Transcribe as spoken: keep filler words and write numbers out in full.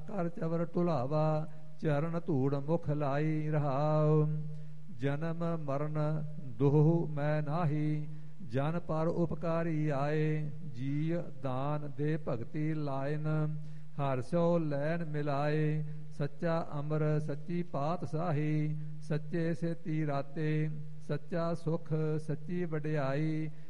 ਕਰ ਚਵਰ ਢੁਲਾਵਾ ਚਰਨ ਧੂੜ ਮੁਖ ਲਾਈ ਰਹਾਉ। ਜਨਮ ਮਰਨ ਦੋਹ ਮੈਂ ਨਾਹੀ ਜਨ ਪਰ ਉਪਕਾਰੀ ਆਏ। ਜੀ ਦਾਨ ਦੇ ਭਗਤੀ ਲਾਇਨ ਹਰ ਸੋ ਲੈਨ ਮਿਲਾਏ। ਸੱਚਾ ਅਮਰ ਸੱਚੀ ਪਾਤਸ਼ਾਹੀ ਸੱਚੇ ਸੇਤੀ ਰਾਤੇ। ਸੱਚਾ ਸੁਖ ਸੱਚੀ ਵਡਿਆਈ